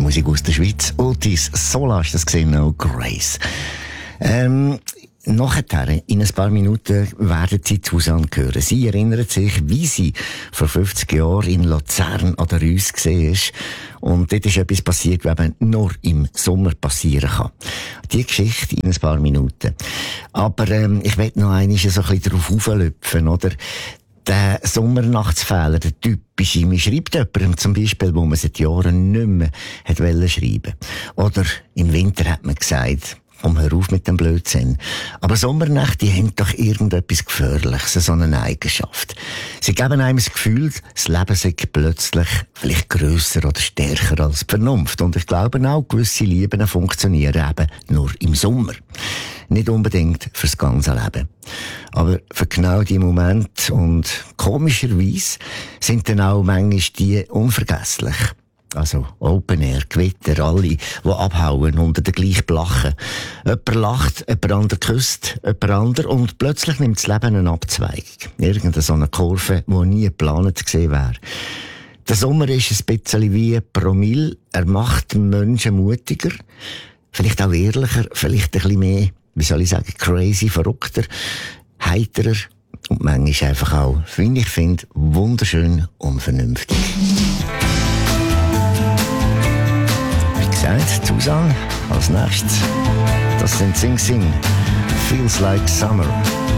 Musik aus der Schweiz. Otis Sola ist das gesehen, No Grace. Nachher, in ein paar Minuten, werden Sie Susanne hören. Sie erinnert sich, wie sie vor 50 Jahren in Luzern an der Reuss war. Und dort ist etwas passiert, was eben nur im Sommer passieren kann. Die Geschichte in ein paar Minuten. Aber ich will noch einmal so ein bisschen drauf auflüpfen, oder? Der Sommernachtsfehler, der typische. Man schreibt jemandem zum Beispiel, wo man seit Jahren nicht mehr schreiben wollte. Oder im Winter hat man gesagt, komm, hör auf mit dem Blödsinn. Aber Sommernächte, die haben doch irgendetwas Gefährliches, so eine Eigenschaft. Sie geben einem das Gefühl, das Leben sei plötzlich vielleicht grösser oder stärker als die Vernunft. Und ich glaube auch, gewisse Lieben funktionieren eben nur im Sommer. Nicht unbedingt fürs ganze Leben. Aber für genau die Momente und komischerweise sind dann auch manchmal die unvergesslich. Also Open Air, Gewitter, alle, die abhauen unter den gleichen Blachen. Jemand lacht, jemand anderer küsst, jemand anderer und plötzlich nimmt das Leben eine Abzweigung. Irgendeine so eine Kurve, die nie geplant gewesen wäre. Der Sommer ist ein bisschen wie ein Promille. Er macht den Menschen mutiger, vielleicht auch ehrlicher, vielleicht ein bisschen mehr, wie soll ich sagen, crazy, verrückter, heiterer und manchmal einfach auch, wie ich finde, wunderschön unvernünftig. Susanne als nächstes. Das sind Sing Sing. Feels like Summer.